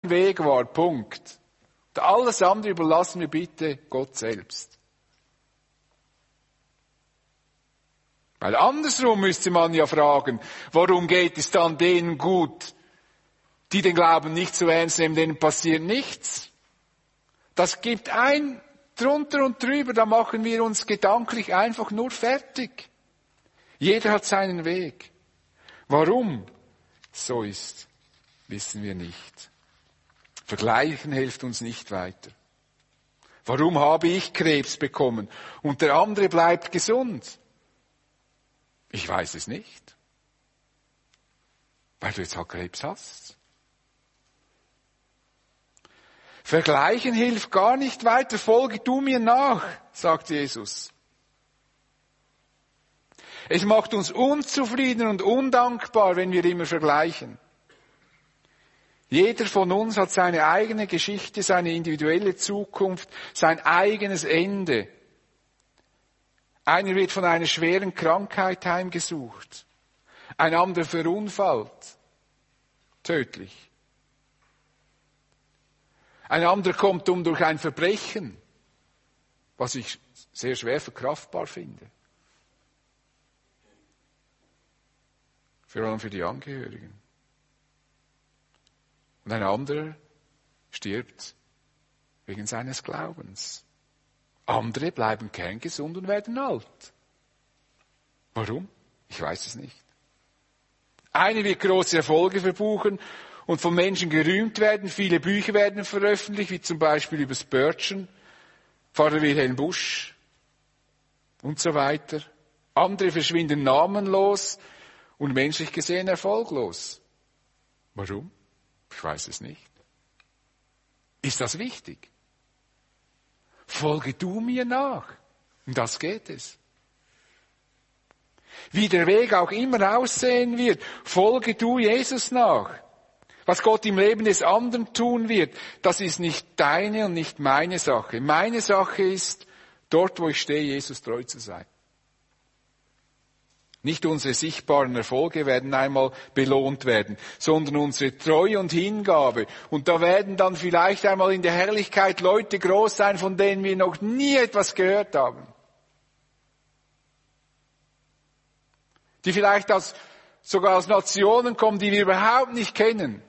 Weg war, Punkt. Und alles andere überlassen wir bitte Gott selbst. Weil andersrum müsste man ja fragen, warum geht es dann denen gut, die den Glauben nicht so ernst nehmen, denen passiert nichts. Das gibt ein drunter und drüber, da machen wir uns gedanklich einfach nur fertig. Jeder hat seinen Weg. Warum so ist, wissen wir nicht. Vergleichen hilft uns nicht weiter. Warum habe ich Krebs bekommen und der andere bleibt gesund? Ich weiß es nicht. Weil du jetzt halt Krebs hast. Vergleichen hilft gar nicht weiter. Folge du mir nach, sagt Jesus. Es macht uns unzufrieden und undankbar, wenn wir immer vergleichen. Jeder von uns hat seine eigene Geschichte, seine individuelle Zukunft, sein eigenes Ende. Einer wird von einer schweren Krankheit heimgesucht. Ein anderer verunfallt. Tödlich. Ein anderer kommt um durch ein Verbrechen, was ich sehr schwer verkraftbar finde. Vor allem für die Angehörigen. Und ein anderer stirbt wegen seines Glaubens. Andere bleiben kerngesund und werden alt. Warum? Ich weiß es nicht. Einer wird große Erfolge verbuchen und von Menschen gerühmt werden. Viele Bücher werden veröffentlicht, wie zum Beispiel über Spurgeon, Pfarrer Wilhelm Busch und so weiter. Andere verschwinden namenlos und menschlich gesehen erfolglos. Warum? Ich weiß es nicht. Ist das wichtig? Folge du mir nach. Um das geht es. Wie der Weg auch immer aussehen wird, folge du Jesus nach. Was Gott im Leben des anderen tun wird, das ist nicht deine und nicht meine Sache. Meine Sache ist, dort wo ich stehe, Jesus treu zu sein. Nicht unsere sichtbaren Erfolge werden einmal belohnt werden, sondern unsere Treue und Hingabe. Und da werden dann vielleicht einmal in der Herrlichkeit Leute groß sein, von denen wir noch nie etwas gehört haben. Die vielleicht sogar aus Nationen kommen, die wir überhaupt nicht kennen.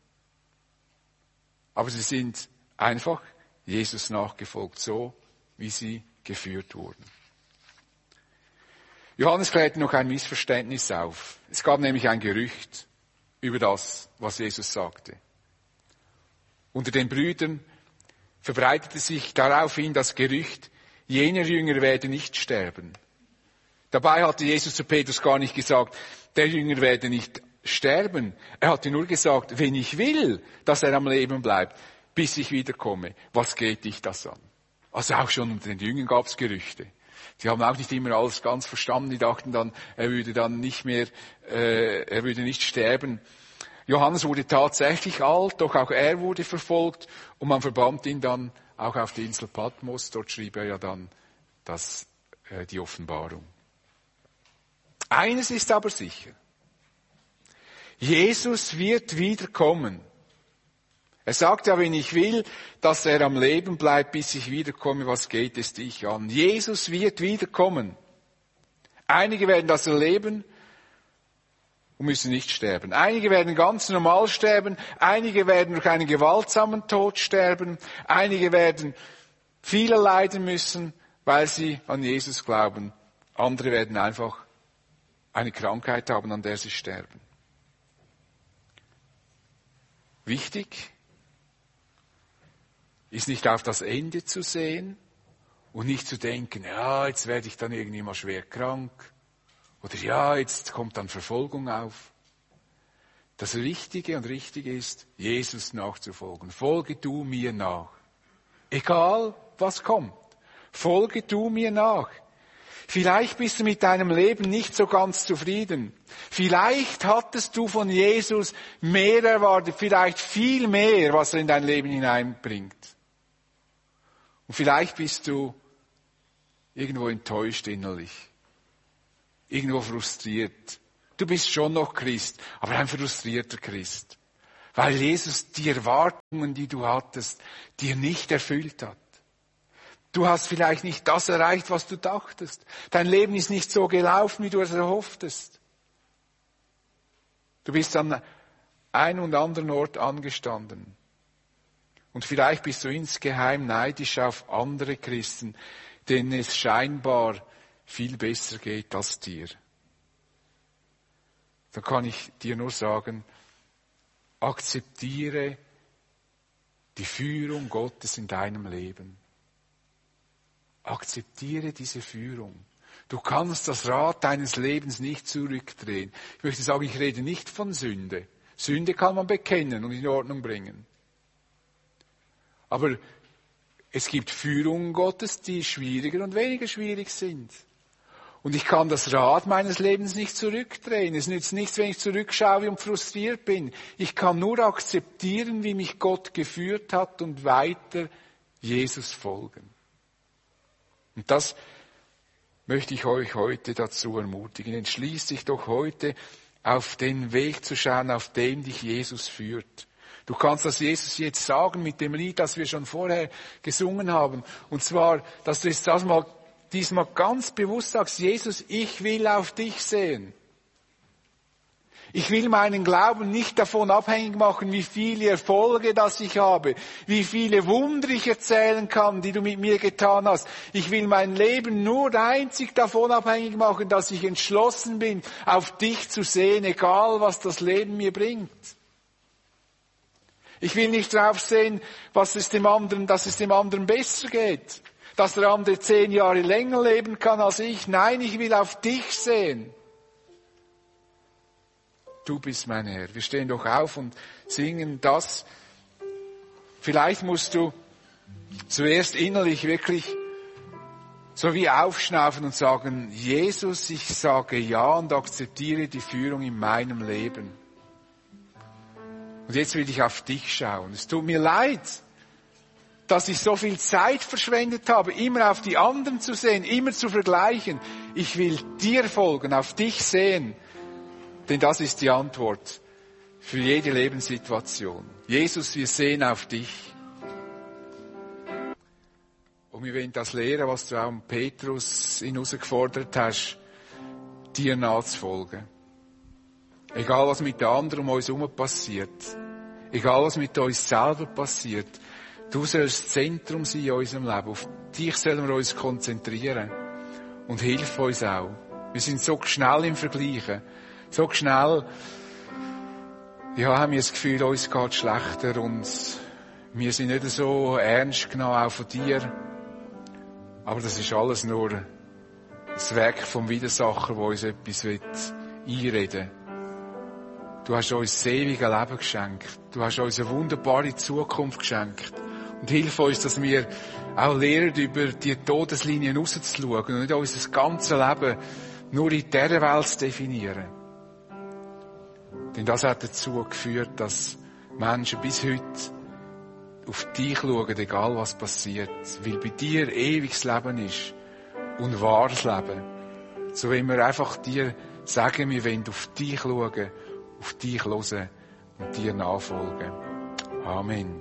Aber sie sind einfach Jesus nachgefolgt, so wie sie geführt wurden. Johannes klärte noch ein Missverständnis auf. Es gab nämlich ein Gerücht über das, was Jesus sagte. Unter den Brüdern verbreitete sich daraufhin das Gerücht, jener Jünger werde nicht sterben. Dabei hatte Jesus zu Petrus gar nicht gesagt, der Jünger werde nicht sterben. Er hatte nur gesagt, wenn ich will, dass er am Leben bleibt, bis ich wiederkomme, was geht dich das an? Also auch schon unter den Jüngern gab es Gerüchte. Sie haben auch nicht immer alles ganz verstanden. Die dachten dann, er würde nicht sterben. Johannes wurde tatsächlich alt, doch auch er wurde verfolgt und man verbannte ihn dann auch auf die Insel Patmos. Dort schrieb er ja dann die Offenbarung. Eines ist aber sicher. Jesus wird wiederkommen. Er sagt ja, wenn ich will, dass er am Leben bleibt, bis ich wiederkomme, was geht es dich an? Jesus wird wiederkommen. Einige werden das erleben und müssen nicht sterben. Einige werden ganz normal sterben. Einige werden durch einen gewaltsamen Tod sterben. Einige werden viel leiden müssen, weil sie an Jesus glauben. Andere werden einfach eine Krankheit haben, an der sie sterben. Wichtig ist nicht auf das Ende zu sehen und nicht zu denken, ja, jetzt werde ich dann irgendwie mal schwer krank oder ja, jetzt kommt dann Verfolgung auf. Das Wichtige und Richtige ist, Jesus nachzufolgen. Folge du mir nach. Egal, was kommt. Folge du mir nach. Vielleicht bist du mit deinem Leben nicht so ganz zufrieden. Vielleicht hattest du von Jesus mehr erwartet, vielleicht viel mehr, was er in dein Leben hineinbringt. Und vielleicht bist du irgendwo enttäuscht innerlich, irgendwo frustriert. Du bist schon noch Christ, aber ein frustrierter Christ. weil Jesus die Erwartungen, die du hattest, dir nicht erfüllt hat. Du hast vielleicht nicht das erreicht, was du dachtest. Dein Leben ist nicht so gelaufen, wie du es erhofftest. Du bist an einem und anderen Ort angestanden. Und vielleicht bist du insgeheim neidisch auf andere Christen, denen es scheinbar viel besser geht als dir. Da kann ich dir nur sagen, akzeptiere die Führung Gottes in deinem Leben. Akzeptiere diese Führung. Du kannst das Rad deines Lebens nicht zurückdrehen. Ich möchte sagen, ich rede nicht von Sünde. Sünde kann man bekennen und in Ordnung bringen. Aber es gibt Führungen Gottes, die schwieriger und weniger schwierig sind. Und ich kann das Rad meines Lebens nicht zurückdrehen. Es nützt nichts, wenn ich zurückschaue und frustriert bin. Ich kann nur akzeptieren, wie mich Gott geführt hat und weiter Jesus folgen. Und das möchte ich euch heute dazu ermutigen. Entschließ dich doch heute, auf den Weg zu schauen, auf dem dich Jesus führt. Du kannst das Jesus jetzt sagen mit dem Lied, das wir schon vorher gesungen haben. Und zwar, dass du jetzt diesmal ganz bewusst sagst, Jesus, ich will auf dich sehen. Ich will meinen Glauben nicht davon abhängig machen, wie viele Erfolge das ich habe, wie viele Wunder ich erzählen kann, die du mit mir getan hast. Ich will mein Leben nur einzig davon abhängig machen, dass ich entschlossen bin, auf dich zu sehen, egal was das Leben mir bringt. Ich will nicht drauf sehen, dass es dem anderen besser geht, dass der andere 10 Jahre länger leben kann als ich. Nein, ich will auf dich sehen. Du bist mein Herr. Wir stehen doch auf und singen das. Vielleicht musst du zuerst innerlich wirklich so wie aufschnaufen und sagen, Jesus, ich sage ja und akzeptiere die Führung in meinem Leben. Und jetzt will ich auf dich schauen. Es tut mir leid, dass ich so viel Zeit verschwendet habe, immer auf die anderen zu sehen, immer zu vergleichen. Ich will dir folgen, auf dich sehen. Denn das ist die Antwort für jede Lebenssituation. Jesus, wir sehen auf dich. Und wir wollen das lehren, was du auch Petrus herausgefordert hast, dir nachzufolgen. Egal was mit den anderen um uns herum passiert. Egal was mit uns selber passiert. Du sollst das Zentrum sein in unserem Leben. Auf dich sollen wir uns konzentrieren. Und hilf uns auch. Wir sind so schnell im Vergleichen. So schnell, haben wir das Gefühl, uns geht schlechter und wir sind nicht so ernst genommen, auch von dir. Aber das ist alles nur das Werk vom Widersacher, der uns etwas einreden will. Du hast uns das ewige Leben geschenkt. Du hast uns eine wunderbare Zukunft geschenkt. Und hilf uns, dass wir auch lernen, über die Todeslinien rauszuschauen und nicht unser ganzes Leben nur in dieser Welt zu definieren. Denn das hat dazu geführt, dass Menschen bis heute auf dich schauen, egal was passiert. Weil bei dir ewiges Leben ist und wahres Leben. So wenn wir einfach dir sagen, wir wollen auf dich schauen, auf dich hören und dir nachfolgen. Amen.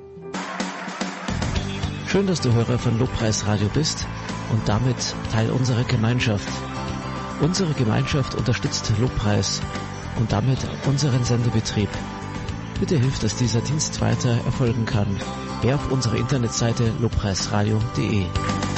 Schön, dass du Hörer von Lobpreis Radio bist und damit Teil unserer Gemeinschaft. Unsere Gemeinschaft unterstützt Lobpreis und damit unseren Sendebetrieb. Bitte hilf, dass dieser Dienst weiter erfolgen kann. Geh auf unsere Internetseite lobpreisradio.de.